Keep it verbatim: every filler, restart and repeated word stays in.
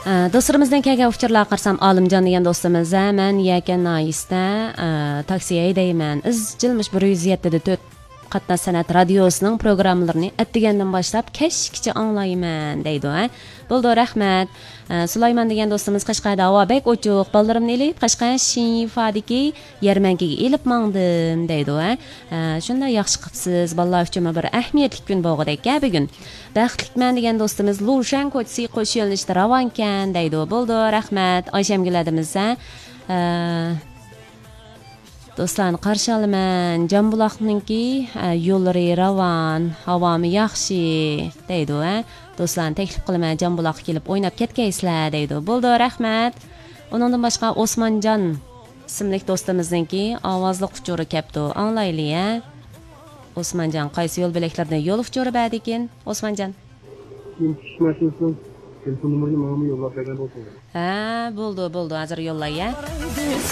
Dostlarımızdan kelgan uçurlar qarsam Alimjon degan do'stimiz men yakan noyisda taksiga haydayman. Izchilmish bir yuz yetti to'rt Qatna san'at radiosining programmalarini atdigandan boshlab kechgacha anglayman deydi. Bo'ldi, rahmat. Sulaymon degan do'stimiz Qashqarda havo bek o'chuq, bolarimni elib Qashqar Shifadagi yarmankaga elib mangdim deydi. Shunda yaxshi qilibsiz. Bolalar uchun bir ahamiyatli kun bo'lg'idek bugun. Baxtliman degan do'stimiz Lushan ko'chasi qo'sh yo'nalishda ravonkan deydi. Bo'ldi, rahmat. Oyshamgiladimiz Do'stlarni qarshi olaman. Jambuloqninki yo'llari ravon, havomi yaxshi deydi. Do'stlarni taklif qilaman, Jambuloqqa kelib o'ynab ketgaysizlar deydi. Bo'ldi, rahmat. Uningdan boshqa Osmonjon ismli do'stimizningki ovozli quchuri kelibdi. Anglayli, a? Osmonjon qaysi yo'l belaklardan yo'l quchuri bor ekan? Osmonjon. Telefon nomerini menga yo'llab bergan bo'lsangiz. Ha, bo'ldi, bo'ldi. Hozir yo'llay, a?